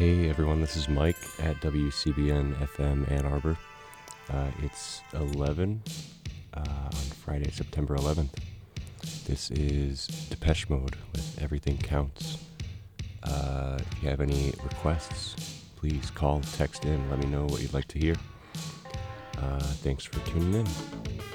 Hey everyone, this is Mike at WCBN FM Ann Arbor. It's 11 on Friday, September 11th. This is Depeche Mode with Everything Counts. If you have any requests, please call, text in, let me know what you'd like to hear. Thanks for tuning in.